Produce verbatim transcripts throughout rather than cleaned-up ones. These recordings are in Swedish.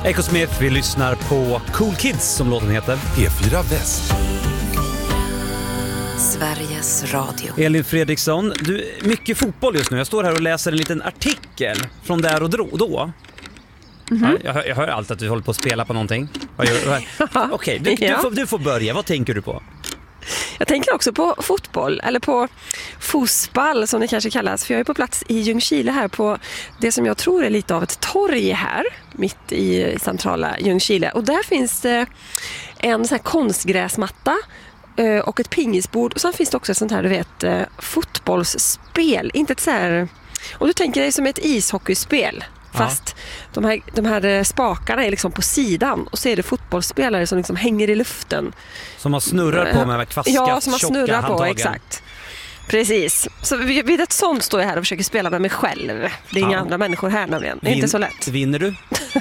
Echo Smith, vi lyssnar på Cool Kids som låten heter. P fyra Väst. Sveriges Radio. Elin Fredriksson, du, mycket fotboll just nu. Jag står här och läser en liten artikel från där och då. Mm-hmm. Ja, jag, hör, jag hör allt att du håller på att spela på någonting. Okej, okay, du, ja. du, får, du får börja. Vad tänker du på? Jag tänker också på fotboll, eller på fotboll som det kanske kallas. För jag är på plats i Ljungskile här på det som jag tror är lite av ett torg här, mitt i centrala Ljungskile. Och där finns det en sån här konstgräsmatta och ett pingisbord. Och sen finns det också ett sånt här, du vet, fotbollsspel. Inte ett så här, och du tänker dig som ett ishockeyspel. Fast ja. de, här, de här spakarna är liksom på sidan. Och så är det fotbollsspelare som liksom hänger i luften. Som man snurrar på med kvaskat, ja, som man snurrar på, handtagen. Exakt. Precis. Så vid ett sånt står jag här och försöker spela med mig själv. Det är ja. inga andra människor här nämligen. Det är Vin- inte så lätt. Vinner du?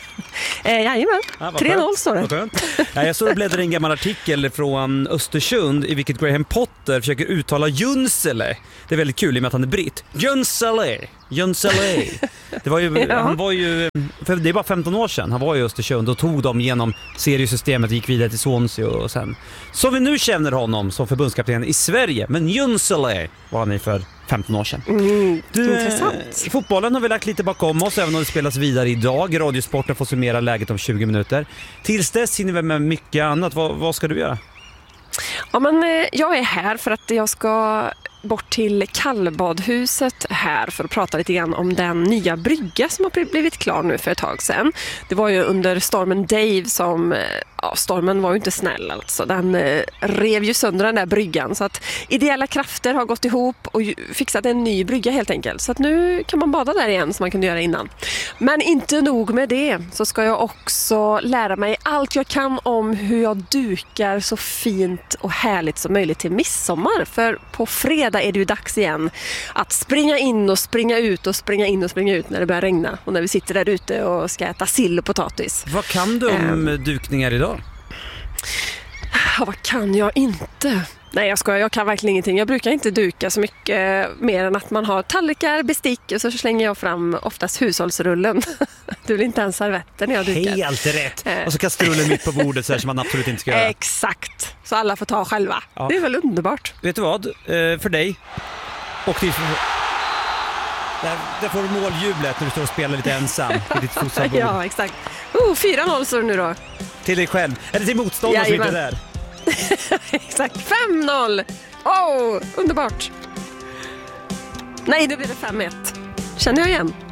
eh, jajamän, ja, tre noll står det. Ja, jag såg och bläddrade en gammal artikel från Östersund i vilket Graham Potter försöker uttala Junsele. Det är väldigt kul i och med att han är britt. Junsele! Junsele! Det var ju, ja. han var ju, för det är bara femton år sedan, han var ju i Östersund och tog dem genom seriesystemet och gick vidare till Swansea och sen. Så vi nu känner honom som förbundskapten i Sverige, men Junsele var han i för femton år sedan. Mm, du, intressant. Fotbollen har vi lagt lite bakom oss, även om det spelas vidare idag. Radiosporten får summera läget om tjugo minuter. Tills dess hinner vi med mycket annat. Vad, vad ska du göra? Ja, men jag är här för att jag ska bort till kallbadhuset här för att prata lite grann om den nya brygga som har blivit klar nu för ett tag sedan. Det var ju under stormen Dave som, ja, stormen var ju inte snäll alltså. Den eh, rev ju sönder den där bryggan, så att ideella krafter har gått ihop och fixat en ny brygga helt enkelt. Så att nu kan man bada där igen som man kunde göra innan. Men inte nog med det, så ska jag också lära mig allt jag kan om hur jag dukar så fint och härligt som möjligt till midsommar. För på fredag är det ju dags igen att springa in och springa ut och springa in och springa ut när det börjar regna och när vi sitter där ute och ska äta sill och potatis. Vad kan du om um, dukningar idag? Ja, vad kan jag inte? Nej, jag skojar, jag kan verkligen ingenting. Jag brukar inte duka så mycket mer än att man har tallrikar, bestick och så slänger jag fram oftast hushållsrullen. Du vill inte ens servetten när jag dukar. Helt rätt. Och så kastrullen mitt på bordet så här som man absolut inte ska göra. Exakt. Så alla får ta själva. Ja. Det är väl underbart. Vet du vad? För dig och till... Där, där får du måljublet när du står och spelar lite ensam i ditt fotbollsbord. Ja, exakt. Oh, fyra noll står det nu då. Till dig själv. Eller till motståndaren som inte är där. Exakt. fem noll. Åh, oh, underbart. Nej, nu blir det fem ett. Känner jag igen.